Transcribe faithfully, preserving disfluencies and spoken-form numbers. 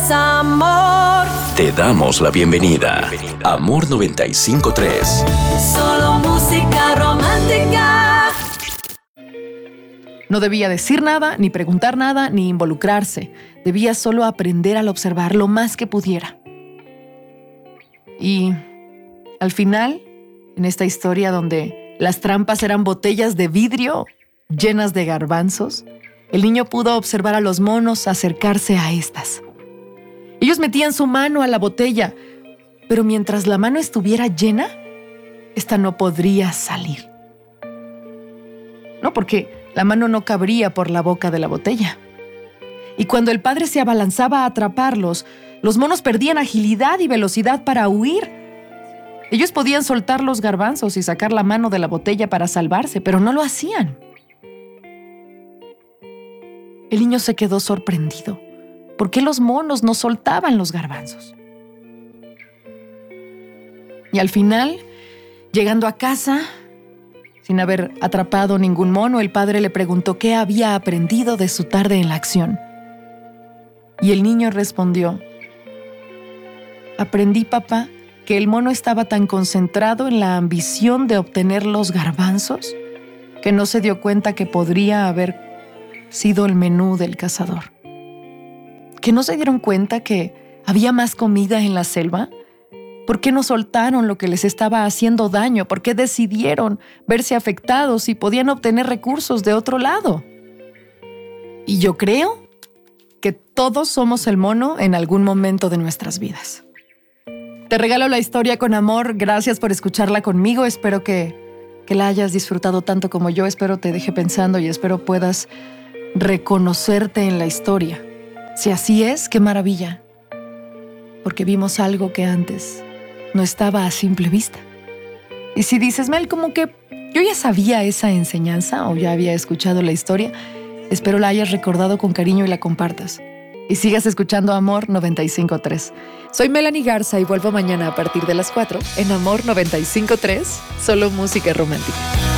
es amor. Te damos la bienvenida. Amor noventa y cinco punto tres. Solo música romántica. No debía decir nada, ni preguntar nada, ni involucrarse. Debía solo aprender al observar lo más que pudiera. Y al final, en esta historia donde las trampas eran botellas de vidrio llenas de garbanzos, el niño pudo observar a los monos acercarse a estas. Ellos metían su mano a la botella, pero mientras la mano estuviera llena, esta no podría salir. No, porque la mano no cabría por la boca de la botella. Y cuando el padre se abalanzaba a atraparlos, los monos perdían agilidad y velocidad para huir. Ellos podían soltar los garbanzos y sacar la mano de la botella para salvarse, pero no lo hacían. El niño se quedó sorprendido. ¿Por qué los monos no soltaban los garbanzos? Y al final, llegando a casa, sin haber atrapado ningún mono, el padre le preguntó qué había aprendido de su tarde en la acción. Y el niño respondió: aprendí, papá, que el mono estaba tan concentrado en la ambición de obtener los garbanzos que no se dio cuenta que podría haber sido el menú del cazador. ¿Que no se dieron cuenta que había más comida en la selva? ¿Por qué no soltaron lo que les estaba haciendo daño? ¿Por qué decidieron verse afectados si podían obtener recursos de otro lado? Y yo creo que todos somos el mono en algún momento de nuestras vidas. Te regalo la historia con amor. Gracias por escucharla conmigo. Espero que, que la hayas disfrutado tanto como yo. Espero te deje pensando y espero puedas reconocerte en la historia. Si así es, qué maravilla. Porque vimos algo que antes no estaba a simple vista. Y si dices, Mel, como que yo ya sabía esa enseñanza o ya había escuchado la historia, espero la hayas recordado con cariño y la compartas. Y sigas escuchando Amor noventa y cinco punto tres. Soy Melanie Garza y vuelvo mañana a partir de las cuatro en Amor noventa y cinco punto tres, solo música romántica.